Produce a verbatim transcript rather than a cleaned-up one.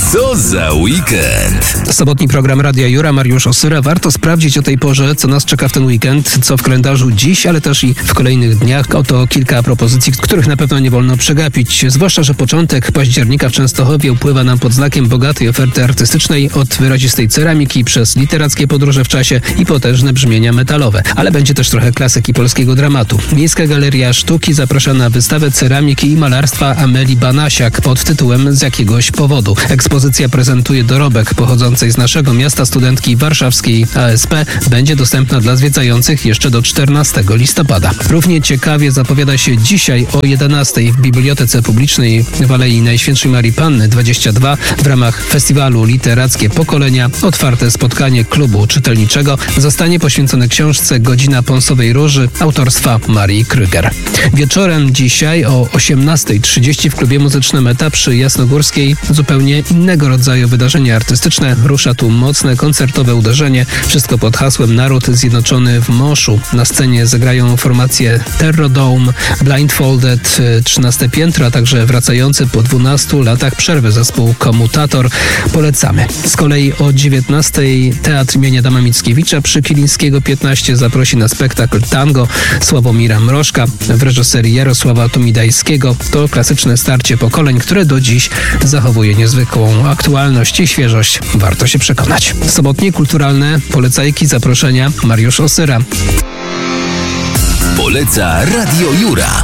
Co za weekend? Sobotni program Radia Jura, Mariusz Osyra. Warto sprawdzić o tej porze, co nas czeka w ten weekend, co w kalendarzu dziś, ale też i w kolejnych dniach. Oto kilka propozycji, których na pewno nie wolno przegapić. Zwłaszcza, że początek października w Częstochowie upływa nam pod znakiem bogatej oferty artystycznej, od wyrazistej ceramiki przez literackie podróże w czasie i potężne brzmienia metalowe. Ale będzie też trochę klasyki polskiego dramatu. Miejska Galeria Sztuki zaprasza na wystawę ceramiki i malarstwa Amelii Banasiak pod tytułem Z jakiegoś powodu. Ekspozycja prezentuje dorobek pochodzącej z naszego miasta studentki warszawskiej A S P. Będzie dostępna dla zwiedzających jeszcze do czternastego listopada. Równie ciekawie zapowiada się dzisiaj o jedenastej w Bibliotece Publicznej w Alei Najświętszej Marii Panny dwadzieścia dwa w ramach festiwalu Literackie Pokolenia otwarte spotkanie klubu czytelniczego zostanie poświęcone książce Godzina Pąsowej Róży autorstwa Marii Kryger. Wieczorem dzisiaj o osiemnastej trzydzieści w klubie muzycznym Eta przy Jasnogórskiej zupełnie innego rodzaju wydarzenie artystyczne. Rusza tu mocne koncertowe uderzenie. Wszystko pod hasłem Naród Zjednoczony w Moszu. Na scenie zagrają formacje Terrodome, Blindfolded, trzynaste piętro, a także wracający po dwunastu latach przerwy zespół Komutator. Polecamy. Z kolei o dziewiętnastej Teatr imienia Adama Mickiewicza przy Kilińskiego piętnaście zaprosi na spektakl Tango Sławomira Mrożka w reżyserii Jarosława Tomidajskiego. To klasyczne starcie pokoleń, które do dziś zachowuje niezwykłą aktualność i świeżość. Warto się przekonać. Sobotnie kulturalne polecajki, zaproszenia Mariusz Osyra. Poleca Radio Jura.